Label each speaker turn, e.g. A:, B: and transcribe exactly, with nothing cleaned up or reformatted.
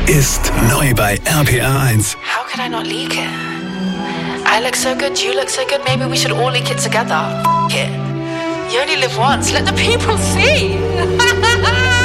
A: ist neu bei R P R eins.
B: How could I not leak it? I look so good, you look so good, maybe we should all leak it together. F it. You only live once, let the people see.